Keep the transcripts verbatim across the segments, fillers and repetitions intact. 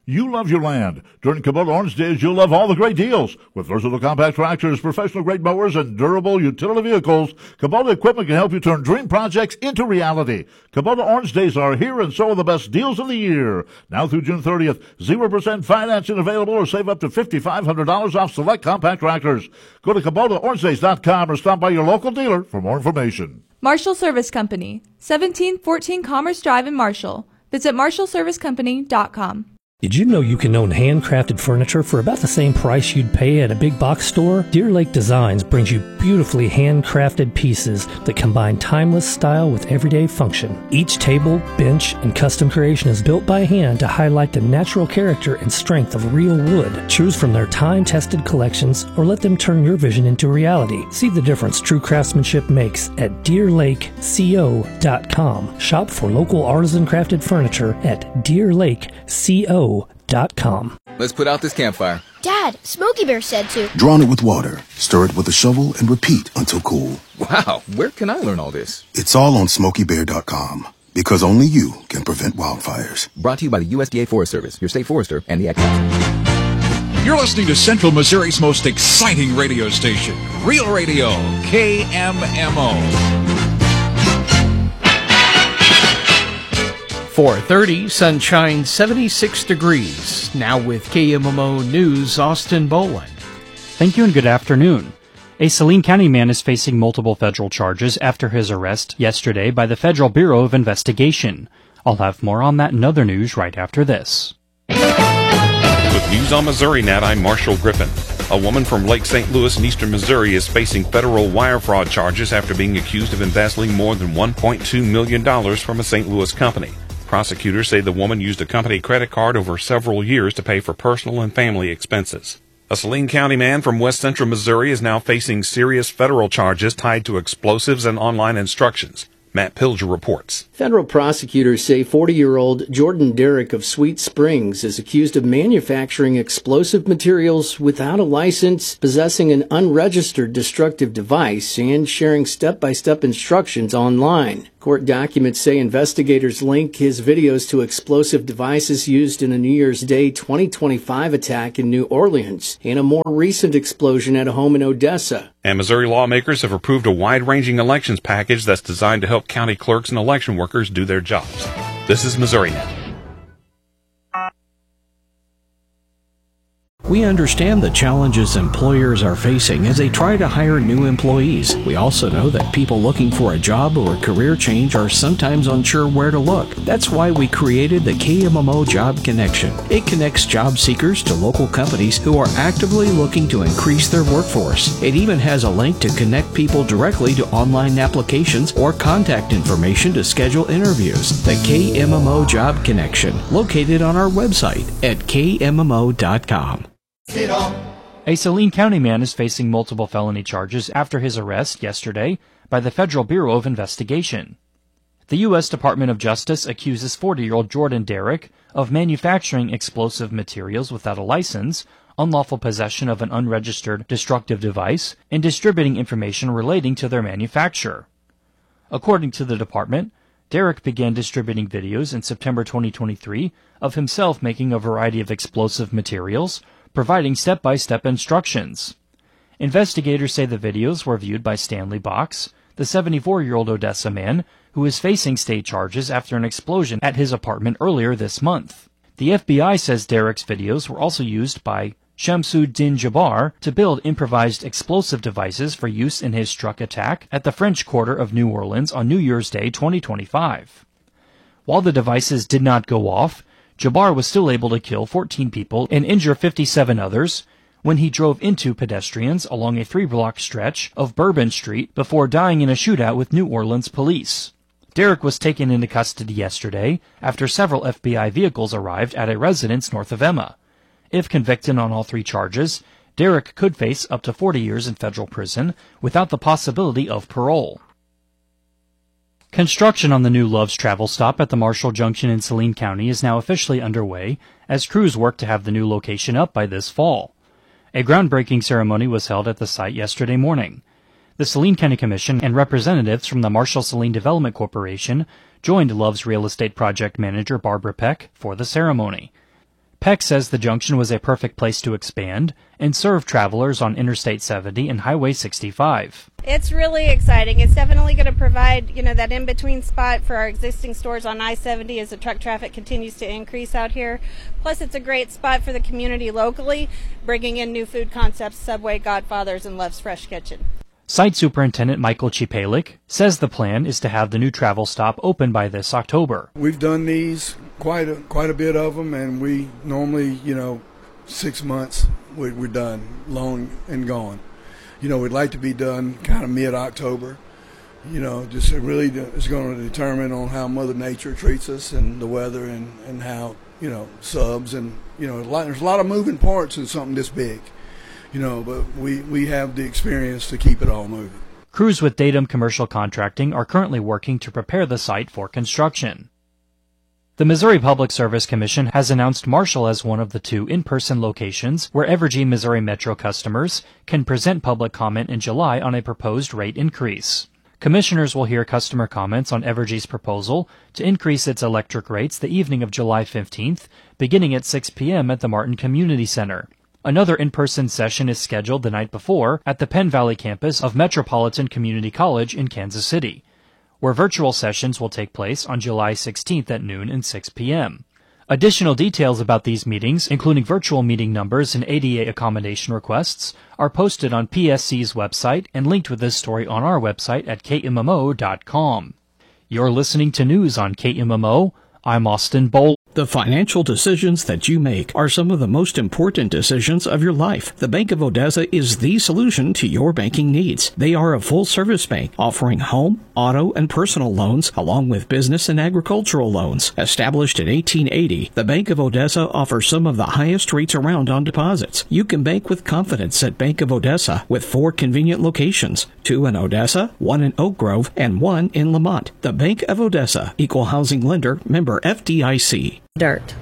You love your land. During Kubota Orange Days, you'll love all the great deals. With versatile compact tractors, professional-grade mowers, and durable utility vehicles, Kubota equipment can help you turn dream projects into reality. Kubota Orange Days are here, and so are the best deals of the year. Now through June thirtieth, zero percent financing available, or save up to five thousand five hundred dollars off select compact tractors. Go to Kubota Orange Days dot com or stop by your local dealer for more information. Marshall Service Company, seventeen fourteen Commerce Drive in Marshall. Visit marshall service company dot com. Did you know you can own handcrafted furniture for about the same price you'd pay at a big box store? Deer Lake Designs brings you beautifully handcrafted pieces that combine timeless style with everyday function. Each table, bench, and custom creation is built by hand to highlight the natural character and strength of real wood. Choose from their time-tested collections or let them turn your vision into reality. See the difference true craftsmanship makes at deer lake co dot com. Shop for local artisan crafted furniture at deer lake co dot com. Let's put out this campfire. Dad, Smokey Bear said to. Drown it with water, stir it with a shovel, and repeat until cool. Wow, where can I learn all this? It's all on smokey bear dot com, because only you can prevent wildfires. Brought to you by the U S D A Forest Service, your state forester, and the Ad Council. You're listening to Central Missouri's most exciting radio station, Real Radio, K M M O. four thirty, sunshine, seventy-six degrees. Now with K M M O News, Austin Boland. Thank you and good afternoon. A Saline County man is facing multiple federal charges after his arrest yesterday by the Federal Bureau of Investigation. I'll have more on that and other news right after this. With News on Missouri Net, I'm Marshall Griffin. A woman from Lake Saint Louis in eastern Missouri is facing federal wire fraud charges after being accused of embezzling more than one point two million dollars from a Saint Louis company. Prosecutors say the woman used a company credit card over several years to pay for personal and family expenses. A Saline County man from west central Missouri is now facing serious federal charges tied to explosives and online instructions. Matt Pilger reports. Federal prosecutors say forty-year-old Jordan Derrick of Sweet Springs is accused of manufacturing explosive materials without a license, possessing an unregistered destructive device, and sharing step-by-step instructions online. Court documents say investigators link his videos to explosive devices used in a New Year's Day twenty twenty-five attack in New Orleans and a more recent explosion at a home in Odessa. And Missouri lawmakers have approved a wide-ranging elections package that's designed to help county clerks and election workers do their jobs. This is Missouri Net. We understand the challenges employers are facing as they try to hire new employees. We also know that people looking for a job or a career change are sometimes unsure where to look. That's why we created the K M M O Job Connection. It connects job seekers to local companies who are actively looking to increase their workforce. It even has a link to connect people directly to online applications or contact information to schedule interviews. The K M M O Job Connection, located on our website at K M M O dot com. A Saline County man is facing multiple felony charges after his arrest yesterday by the Federal Bureau of Investigation. The U S Department of Justice accuses forty-year-old Jordan Derrick of manufacturing explosive materials without a license, unlawful possession of an unregistered destructive device, and distributing information relating to their manufacture. According to the department, Derrick began distributing videos in September twenty twenty-three of himself making a variety of explosive materials, providing step-by-step instructions. Investigators say the videos were viewed by Stanley Box, the seventy-four-year-old Odessa man who is facing state charges after an explosion at his apartment earlier this month. The F B I says Derrick's videos were also used by Shamsuddin Jabbar to build improvised explosive devices for use in his truck attack at the French Quarter of New Orleans on New Year's Day twenty twenty-five. While the devices did not go off, Jabbar was still able to kill fourteen people and injure fifty-seven others when he drove into pedestrians along a three-block stretch of Bourbon Street before dying in a shootout with New Orleans police. Derrick was taken into custody yesterday after several F B I vehicles arrived at a residence north of Emma. If convicted on all three charges, Derrick could face up to forty years in federal prison without the possibility of parole. Construction on the new Love's Travel Stop at the Marshall Junction in Saline County is now officially underway as crews work to have the new location up by this fall. A groundbreaking ceremony was held at the site yesterday morning. The Saline County Commission and representatives from the Marshall-Saline Development Corporation joined Love's real estate project manager Barbara Peck for the ceremony. Peck says the junction was a perfect place to expand and serve travelers on Interstate seventy and Highway sixty-five. It's really exciting. It's definitely going to provide, you know, that in-between spot for our existing stores on I seventy as the truck traffic continues to increase out here. Plus, it's a great spot for the community locally, bringing in new food concepts, Subway, Godfather's, and Love's Fresh Kitchen. Site Superintendent Michael Chipalik says the plan is to have the new travel stop open by this October. We've done these, quite a, quite a bit of them, and we normally, you know, six months we're, we're done, long and gone. You know, we'd like to be done kind of mid-October. You know, just it really is going to determine on how Mother Nature treats us and the weather and, and how, you know, subs and, you know, a lot, there's a lot of moving parts in something this big. You know, but we, we have the experience to keep it all moving. Crews with Datum Commercial Contracting are currently working to prepare the site for construction. The Missouri Public Service Commission has announced Marshall as one of the two in-person locations where Evergy Missouri Metro customers can present public comment in July on a proposed rate increase. Commissioners will hear customer comments on Evergy's proposal to increase its electric rates the evening of July fifteenth, beginning at six p.m. at the Martin Community Center. Another in-person session is scheduled the night before at the Penn Valley campus of Metropolitan Community College in Kansas City, where virtual sessions will take place on July sixteenth at noon and six p.m. Additional details about these meetings, including virtual meeting numbers and A D A accommodation requests, are posted on P S C's website and linked with this story on our website at K M M O dot com. You're listening to news on K M M O. I'm Austin Bowl. The financial decisions that you make are some of the most important decisions of your life. The Bank of Odessa is the solution to your banking needs. They are a full-service bank offering home, auto, and personal loans, along with business and agricultural loans. Established in eighteen eighty, the Bank of Odessa offers some of the highest rates around on deposits. You can bank with confidence at Bank of Odessa with four convenient locations, two in Odessa, one in Oak Grove, and one in Lamont. The Bank of Odessa, Equal Housing Lender, member F D I C. Dirt.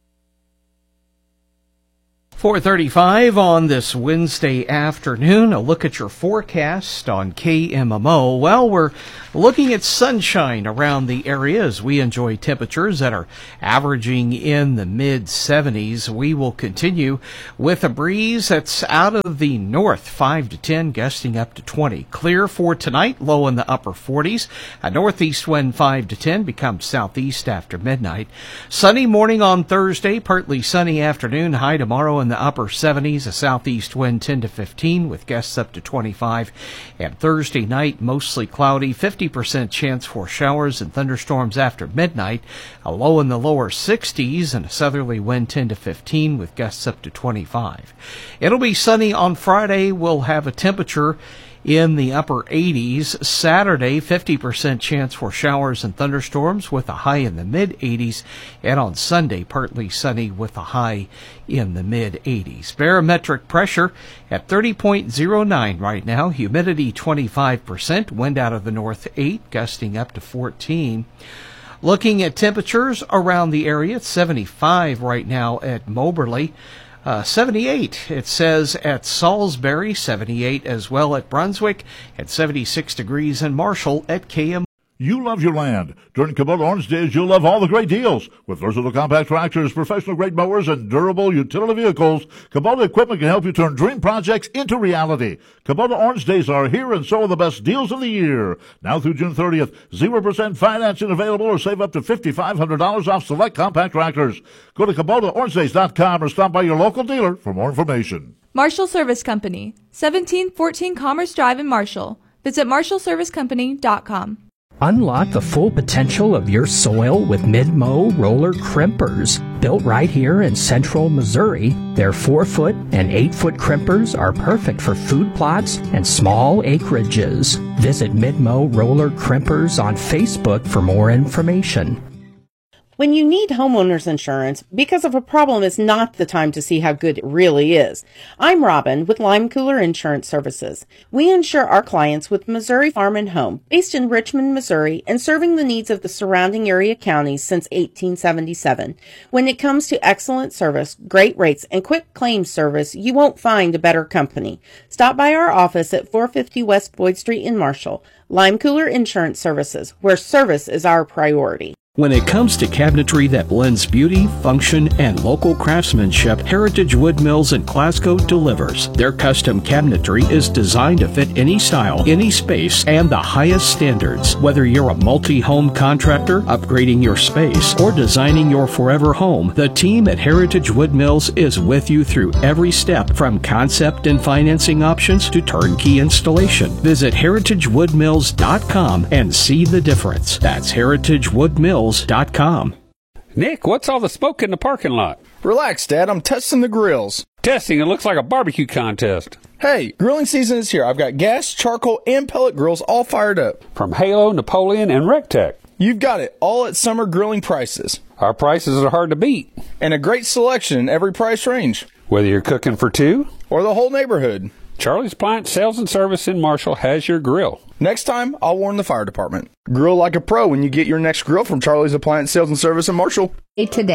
four thirty-five on this Wednesday afternoon. A look at your forecast on K M M O. Well, we're looking at sunshine around the area as we enjoy temperatures that are averaging in the mid seventies. We will continue with a breeze that's out of the north, five to ten, gusting up to twenty. Clear for tonight, low in the upper forties. A northeast wind five to ten becomes southeast after midnight. Sunny morning on Thursday, partly sunny afternoon, high tomorrow in the upper seventies, a southeast wind ten to fifteen with gusts up to twenty-five. And Thursday night, mostly cloudy, fifty percent chance for showers and thunderstorms after midnight, a low in the lower sixties and a southerly wind ten to fifteen with gusts up to twenty-five. It'll be sunny on Friday. We'll have a temperature in the upper eighties. Saturday, fifty percent chance for showers and thunderstorms with a high in the mid eighties. And on Sunday, partly sunny with a high in the mid eighties. Barometric pressure at thirty point oh nine right now. Humidity twenty-five percent. Wind out of the north eight, gusting up to fourteen. Looking at temperatures around the area, it's seventy-five right now at Moberly. Uh, seventy-eight, it says at Salisbury, seventy-eight as well at Brunswick, at seventy-six degrees in Marshall at K M. You love your land. During Kubota Orange Days, you'll love all the great deals. With versatile compact tractors, professional-grade mowers, and durable utility vehicles, Kubota equipment can help you turn dream projects into reality. Kubota Orange Days are here, and so are the best deals of the year. Now through June thirtieth, zero percent financing available, or save up to five thousand five hundred dollars off select compact tractors. Go to Kubota Orange Days dot com or stop by your local dealer for more information. Marshall Service Company, seventeen fourteen Commerce Drive in Marshall. Visit marshall service company dot com. Unlock the full potential of your soil with Mid-Mow roller crimpers. Built right here in central Missouri, their four-foot and eight-foot crimpers are perfect for food plots and small acreages. Visit Mid-Mow roller crimpers on Facebook for more information. When you need homeowners insurance, because of a problem is not the time to see how good it really is. I'm Robin with Lime Cooler Insurance Services. We insure our clients with Missouri Farm and Home, based in Richmond, Missouri, and serving the needs of the surrounding area counties since eighteen seventy-seven. When it comes to excellent service, great rates, and quick claims service, you won't find a better company. Stop by our office at four fifty West Boyd Street in Marshall. Lime Cooler Insurance Services, where service is our priority. When it comes to cabinetry that blends beauty, function, and local craftsmanship, Heritage Wood Mills in Glasgow delivers. Their custom cabinetry is designed to fit any style, any space, and the highest standards. Whether you're a multi-home contractor, upgrading your space, or designing your forever home, the team at Heritage Wood Mills is with you through every step, from concept and financing options to turnkey installation. Visit heritage wood mills dot com and see the difference. That's heritage wood mills dot com. Nick, what's all the smoke in the parking lot? Relax, Dad. I'm testing the grills. Testing? It looks like a barbecue contest. Hey, grilling season is here. I've got gas, charcoal, and pellet grills all fired up. From Halo, Napoleon, and Rectech. You've got it. All at summer grilling prices. Our prices are hard to beat. And a great selection in every price range. Whether you're cooking for two or the whole neighborhood. Charlie's Appliance Sales and Service in Marshall has your grill. Next time, I'll warn the fire department. Grill like a pro when you get your next grill from Charlie's Appliance Sales and Service in Marshall. Today.